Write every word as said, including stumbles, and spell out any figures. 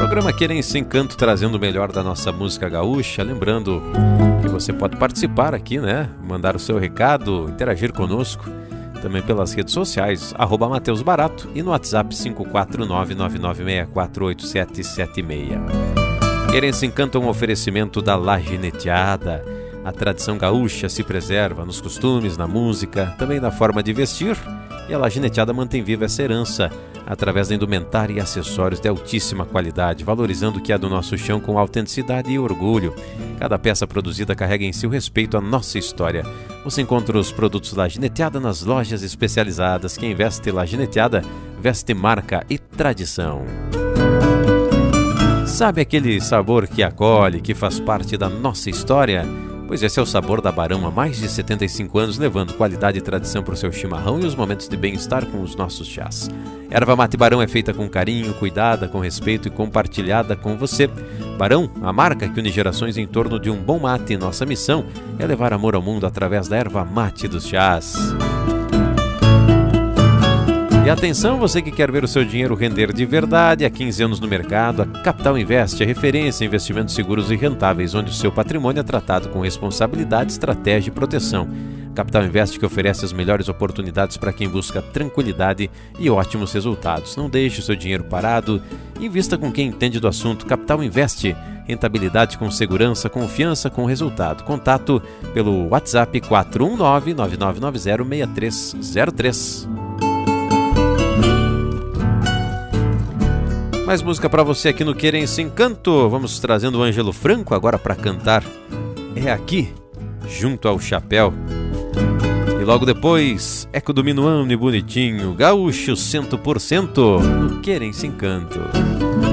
Programa Querência Encanto, trazendo o melhor da nossa música gaúcha. Lembrando que você pode participar aqui, né? Mandar o seu recado, interagir conosco. Também pelas redes sociais, arroba Mateus Barato, e no WhatsApp cinco quatro nove nove nove seis quatro oito sete sete seis. Querência Encanto é um oferecimento da La Gineteada. A tradição gaúcha se preserva nos costumes, na música, também na forma de vestir. E a La Gineteada mantém viva essa herança através da indumentária e acessórios de altíssima qualidade, valorizando o que é do nosso chão com autenticidade e orgulho. Cada peça produzida carrega em si o respeito à nossa história. Você encontra os produtos La Gineteada nas lojas especializadas. Quem veste La Gineteada, veste marca e tradição. Sabe aquele sabor que acolhe, que faz parte da nossa história? Pois esse é o sabor da Barão há mais de setenta e cinco anos, levando qualidade e tradição para o seu chimarrão e os momentos de bem-estar com os nossos chás. Erva Mate Barão é feita com carinho, cuidada, com respeito e compartilhada com você. Barão, a marca que une gerações em torno de um bom mate. Nossa missão é levar amor ao mundo através da erva mate dos chás. E atenção, você que quer ver o seu dinheiro render de verdade. Há quinze anos no mercado, a Capital Invest é referência em investimentos seguros e rentáveis, onde o seu patrimônio é tratado com responsabilidade, estratégia e proteção. Capital Invest, que oferece as melhores oportunidades para quem busca tranquilidade e ótimos resultados. Não deixe o seu dinheiro parado, invista com quem entende do assunto. Capital Invest, rentabilidade com segurança, confiança com resultado. Contato pelo WhatsApp quatro um nove, nove nove nove zero, seis três zero três. Mais música para você aqui no Querência Encanto. Vamos trazendo o Ângelo Franco agora para cantar É Aqui, junto ao chapéu. E logo depois, Eco do Minuano e Bonitinho, gaúcho cem por cento no Querência Encanto.